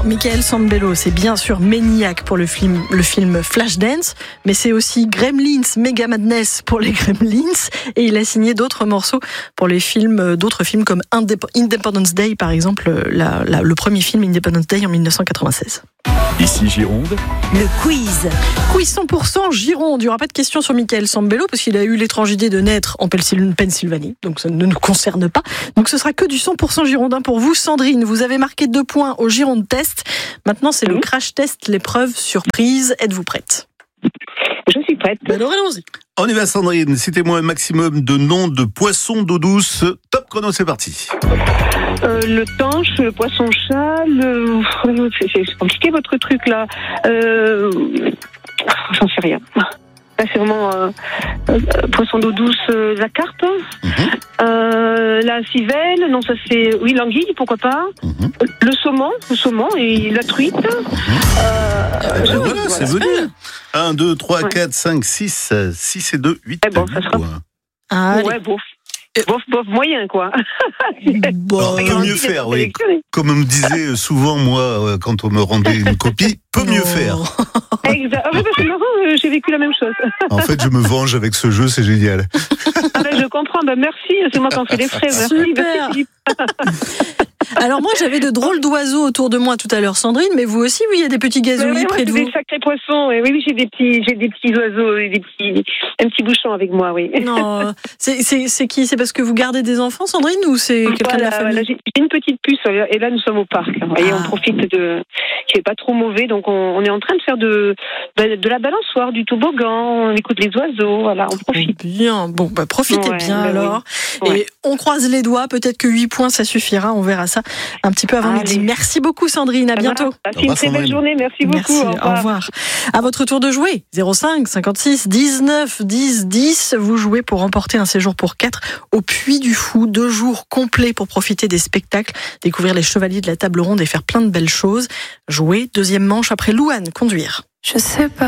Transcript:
Michael Sambello, c'est bien sûr Maniac pour le film Flashdance, mais c'est aussi Gremlins, Mega Madness pour les Gremlins, et il a signé d'autres morceaux pour les films, d'autres films comme Independence Day par exemple, le premier film Independence Day en 1996. Ici Gironde, le quiz 100% Gironde. Il n'y aura pas de questions sur Michael Sambello parce qu'il a eu l'étrange idée de naître en Pennsylvanie, donc ça ne nous concerne pas. Donc ce sera que du 100% girondin pour vous. Sandrine, vous avez marqué 2 points au Gironde Test. Maintenant c'est le crash test, l'épreuve surprise. Êtes-vous prête ? Je suis prête. Alors allons-y. On y va Sandrine, citez-moi un maximum de noms de poissons d'eau douce. Top chrono, c'est parti. Le tanche, le poisson-chat, c'est compliqué votre truc là. J'en sais rien. Là, c'est vraiment poisson d'eau douce, la carpe. La civelle, non ça c'est... Oui, l'anguille, pourquoi pas. Le saumon et la truite. Voilà, c'est venu. 1, 2, 3, 4, 5, 6, 6 et 2, 8, bon, ça sera... Ouais, bof, moyen, quoi. Bon, peut mieux faire, oui. Comme on me disait souvent, moi, quand on me rendait une copie, peut mieux faire. Exact. C'est marrant, j'ai vécu la même chose. En fait, je me venge avec ce jeu, c'est génial. Je comprends, merci, c'est moi qui en fais les frais. Merci. Super. Alors moi j'avais de drôles d'oiseaux autour de moi tout à l'heure Sandrine, mais vous aussi il y a des petits gazouillis près de vous. Des sacrés poissons, oui j'ai des petits oiseaux, un petit bouchon avec moi, oui. Non, c'est qui ? C'est parce que vous gardez des enfants Sandrine ou c'est quelqu'un de la famille ? J'ai une petite puce et là nous sommes au parc. Et on profite qui est pas trop mauvais, donc on est en train de faire de la balançoire, du toboggan, on écoute les oiseaux, voilà, on profite. Bien, bon profitez bien alors. Oui. Et on croise les doigts, peut-être que 8 points ça suffira, on verra ça un petit peu avant midi. Merci beaucoup Sandrine, à bientôt. Passez une très belle journée, merci beaucoup. Merci, au revoir. À votre tour de jouer, 05 56 19 10 10, vous jouez pour remporter un séjour pour 4 au Puy du Fou, 2 jours complets pour profiter des spectacles, découvrir les chevaliers de la table ronde et faire plein de belles choses. Jouer, deuxième manche après Louane, conduire. Je sais pas.